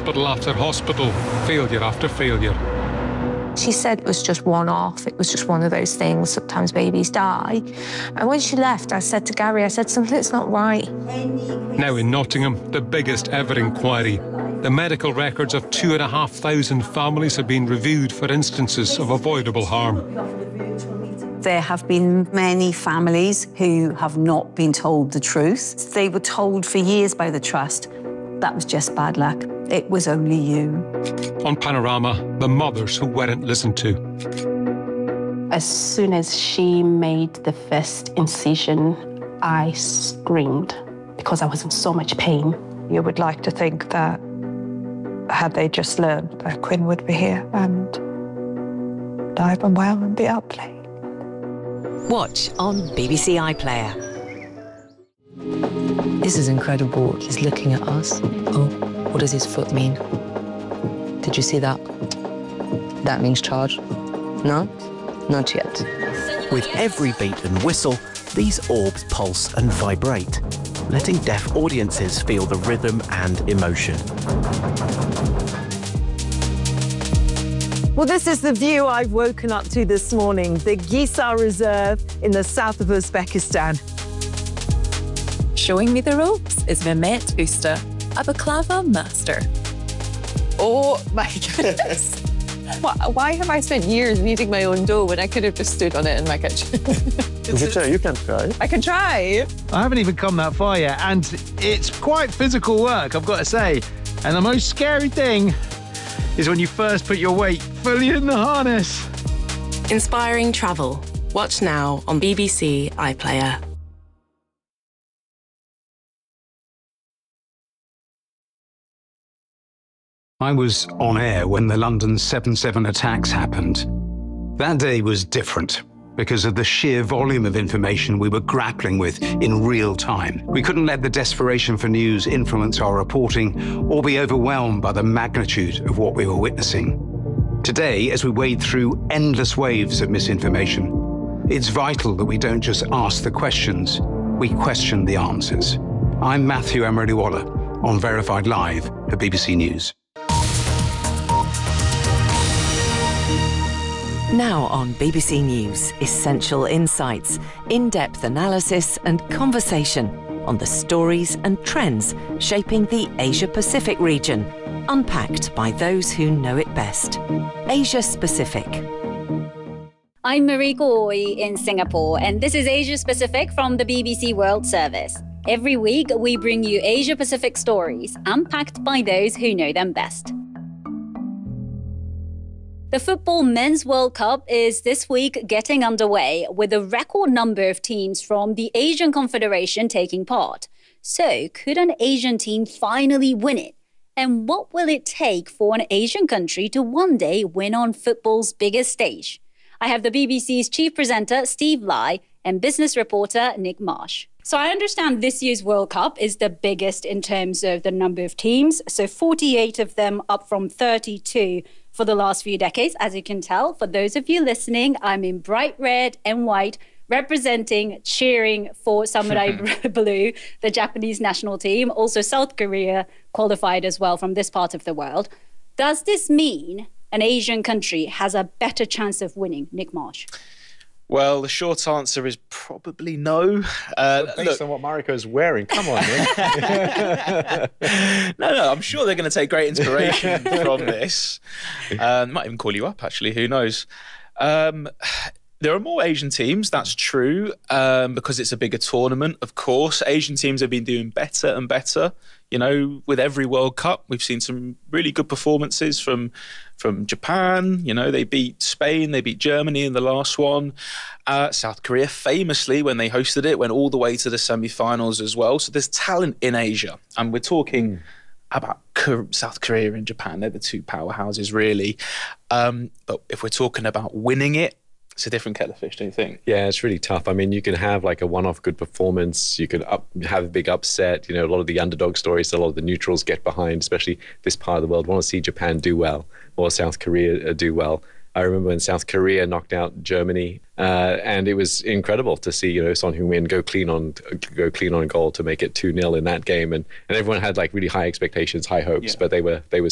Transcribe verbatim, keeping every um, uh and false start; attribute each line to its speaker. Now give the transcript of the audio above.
Speaker 1: hospital after hospital, failure after failure.
Speaker 2: She said it was just one-off. It was just one of those things. Sometimes babies die. And when she left, I said to Gary, I said, something's not right.
Speaker 1: Now in Nottingham, the biggest ever inquiry. The medical records of two and a half thousand families have been reviewed for instances of avoidable harm.
Speaker 3: There have been many families who have not been told the truth. They were told for years by the Trust, that was just bad luck. It was only you.
Speaker 1: On Panorama, the mothers who weren't listened to.
Speaker 4: As soon as she made the first incision, I screamed because I was in so much pain.
Speaker 2: You would like to think that had they just learned that Quinn would be here and alive and well and be out playing.
Speaker 5: Watch on B B C iPlayer.
Speaker 6: This is incredible. He's looking at us. Oh, what does his foot mean? Did you see that? That means charge. No? Not yet.
Speaker 7: With every beat and whistle, these orbs pulse and vibrate, letting deaf audiences feel the rhythm and emotion.
Speaker 8: Well, this is the view I've woken up to this morning, the Gisar Reserve in the south of Uzbekistan.
Speaker 9: Showing me the ropes is Mehmet Usta, a baklava master.
Speaker 10: Oh my goodness. Why have I spent years kneading my own dough when I could have just stood on it in my kitchen?
Speaker 11: You can try, you can try.
Speaker 10: I can try.
Speaker 12: I haven't even come that far yet, and it's quite physical work, I've got to say. And the most scary thing is when you first put your weight fully in the harness.
Speaker 9: Inspiring travel. Watch now on B B C iPlayer.
Speaker 13: I was on air when the London seven seven attacks happened. That day was different because of the sheer volume of information we were grappling with in real time. We couldn't let the desperation for news influence our reporting or be overwhelmed by the magnitude of what we were witnessing. Today, as we wade through endless waves of misinformation, it's vital that we don't just ask the questions, we question the answers. I'm Matthew Emery-Waller on Verified Live for B B C News.
Speaker 5: Now on B B C News, essential insights, in-depth analysis and conversation on the stories and trends shaping the Asia-Pacific region, unpacked by those who know it best. Asia-Pacific.
Speaker 14: I'm Marie Goy in Singapore, and this is Asia-Pacific from the B B C World Service. Every week, we bring you Asia-Pacific stories, unpacked by those who know them best. The Football Men's World Cup is this week getting underway with a record number of teams from the Asian Confederation taking part. So, could an Asian team finally win it? And what will it take for an Asian country to one day win on football's biggest stage? I have the B B C's chief presenter, Steve Lai, and business reporter, Nick Marsh. So I understand this year's World Cup is the biggest in terms of the number of teams. So forty-eight of them, up from thirty-two for the last few decades. As you can tell, for those of you listening, I'm in bright red and white, representing, cheering for Samurai Blue, the Japanese national team. Also, South Korea qualified as well from this part of the world. Does this mean an Asian country has a better chance of winning? Nick Marsh.
Speaker 15: Well, the short answer is probably no. Uh,
Speaker 11: Based
Speaker 15: look,
Speaker 11: on what Mariko's wearing, come on, Nick.
Speaker 15: no, no, I'm sure they're going to take great inspiration from this. Um, might even call you up, actually, who knows. Um, there are more Asian teams, that's true, um, because it's a bigger tournament, of course. Asian teams have been doing better and better. You know, with every World Cup, we've seen some really good performances from from Japan. You know, they beat Spain, they beat Germany in the last one. Uh, South Korea, famously, when they hosted it, went all the way to the semi-finals as well. So there's talent in Asia. And we're talking mm. about South Korea and Japan. They're the two powerhouses, really. Um, but if we're talking about winning it, it's a different kettle of fish, don't you think?
Speaker 11: Yeah, it's really tough. I mean, you can have like a one-off good performance. You can up, have a big upset. You know, a lot of the underdog stories, a lot of the neutrals get behind, especially this part of the world, want to see Japan do well or South Korea do well. I remember when South Korea knocked out Germany, uh, and it was incredible to see, you know, Son Heung-min go clean on go clean on goal to make it two nil in that game, and, and everyone had like really high expectations, high hopes, yeah. but they were they were